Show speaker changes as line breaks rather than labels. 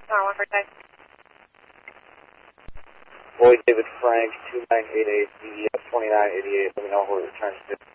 One for time.
Boy David Frank, 2988, DEF 2988. Let me know where it returns to.